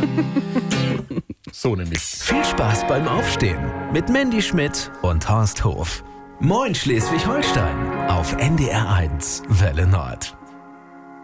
So nämlich. Viel Spaß beim Aufstehen mit Mandy Schmidt und Horst Hof. Moin Schleswig-Holstein auf NDR1 Welle Nord.